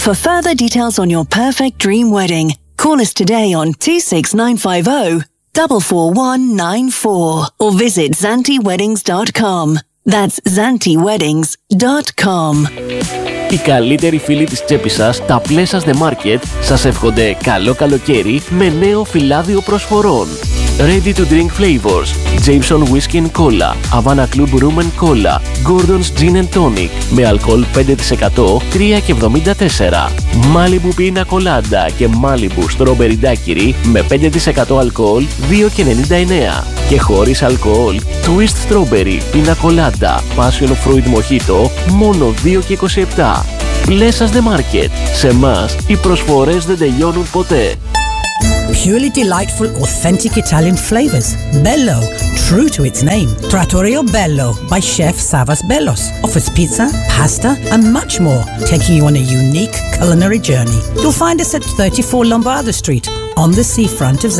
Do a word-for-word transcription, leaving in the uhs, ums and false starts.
For further details on your perfect dream wedding, call us today on two six nine five zero, four four one nine four or visit zanti weddings dot com. That's zanti weddings dot com. Οι καλύτεροι φίλοι της τσέπης σας, τα Plessas The Market, σας εύχονται καλό καλοκαίρι με νέο φυλάδιο προσφορών. Ready to drink flavors, Jameson Whiskey and Cola, Havana Club Rum and Cola, Gordon's Gin and Tonic με αλκοόλ πέντε τοις εκατό, τρία και εβδομήντα τέσσερα. Malibu Pina Colada και Malibu Strawberry Daiquiri με πέντε τοις εκατό αλκοόλ, δύο και ενενήντα εννέα. Και χωρίς αλκοόλ, Twist Strawberry Pina Colada, Passion Fruit Mojito, μόνο δύο και είκοσι επτά. Plessas The Market. Σε εμάς, οι προσφορές δεν τελειώνουν ποτέ. Purely delightful, authentic Italian flavors. Bello, true to its name. Trattoria Bello by Chef Savas Bellos offers pizza, pasta, and much more, taking you on a unique culinary journey. You'll find us at thirty-four Lombardo Street, on the seafront of Zara.